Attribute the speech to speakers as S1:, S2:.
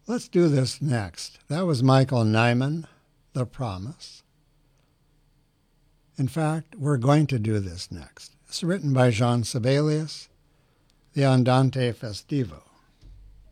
S1: Let's do this next. That was Michael Nyman, The Promise. In fact, we're going to do this next. It's written by Jean Sibelius, the Andante Festivo.